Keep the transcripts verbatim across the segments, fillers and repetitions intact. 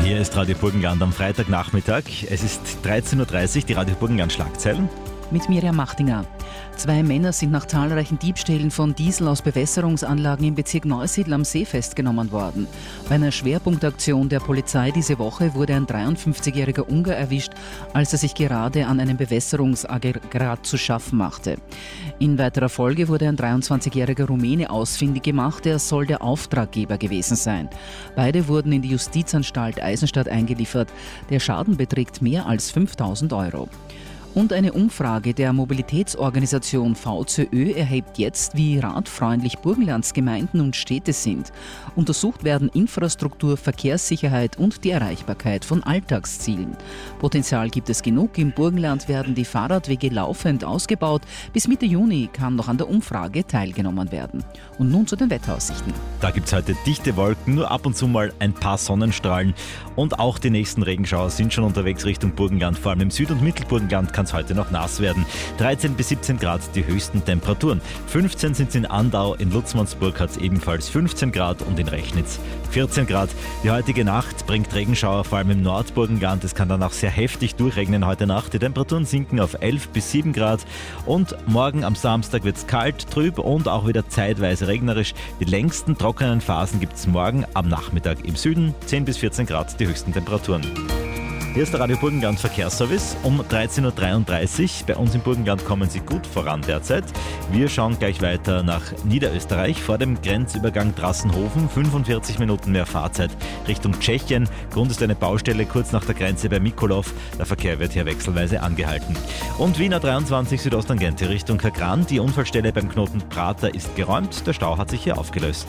Hier ist Radio Burgenland am Freitagnachmittag. Es ist dreizehn Uhr dreißig, die Radio Burgenland Schlagzeilen. Mit Miriam Machtinger. Zwei Männer sind nach zahlreichen Diebstählen von Diesel aus Bewässerungsanlagen im Bezirk Neusiedl am See festgenommen worden. Bei einer Schwerpunktaktion der Polizei diese Woche wurde ein dreiundfünfzigjähriger Ungar erwischt, als er sich gerade an einem Bewässerungsaggregat zu schaffen machte. In weiterer Folge wurde ein dreiundzwanzigjähriger Rumäne ausfindig gemacht, der soll der Auftraggeber gewesen sein. Beide wurden in die Justizanstalt Eisenstadt eingeliefert. Der Schaden beträgt mehr als fünftausend Euro. Und eine Umfrage der Mobilitätsorganisation V Z Ö erhebt jetzt, wie radfreundlich Burgenlands Gemeinden und Städte sind. Untersucht werden Infrastruktur, Verkehrssicherheit und die Erreichbarkeit von Alltagszielen. Potenzial gibt es genug. Im Burgenland werden die Fahrradwege laufend ausgebaut. Bis Mitte Juni kann noch an der Umfrage teilgenommen werden. Und nun zu den Wetteraussichten. Da gibt es heute dichte Wolken, nur ab und zu mal ein paar Sonnenstrahlen. Und auch die nächsten Regenschauer sind schon unterwegs Richtung Burgenland. Vor allem im Süd- und Mittelburgenland kann es heute noch nass werden. dreizehn bis siebzehn Grad die höchsten Temperaturen. fünfzehn sind es in Andau, in Lutzmannsburg hat es ebenfalls fünfzehn Grad und in Rechnitz vierzehn Grad. Die heutige Nacht bringt Regenschauer, vor allem im Nordburgenland. Es kann dann auch sehr heftig durchregnen heute Nacht. Die Temperaturen sinken auf elf bis sieben Grad. Und morgen am Samstag wird es kalt, trüb und auch wieder zeitweise regnerisch. Die längsten trockenen Phasen gibt es morgen am Nachmittag im Süden. zehn bis vierzehn Grad die höchsten Temperaturen. Hier ist der Radio Burgenland Verkehrsservice um dreizehn Uhr dreiunddreißig. Bei uns im Burgenland kommen Sie gut voran derzeit. Wir schauen gleich weiter nach Niederösterreich vor dem Grenzübergang Drassenhofen. fünfundvierzig Minuten mehr Fahrzeit Richtung Tschechien. Grund ist eine Baustelle kurz nach der Grenze bei Mikolov. Der Verkehr wird hier wechselweise angehalten. Und Wiener dreiundzwanzig Südosttangente Richtung Kagran. Die Unfallstelle beim Knoten Prater ist geräumt. Der Stau hat sich hier aufgelöst.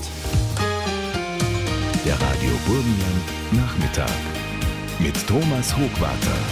Der Radio Burgenland Nachmittag mit Thomas Hochwarter.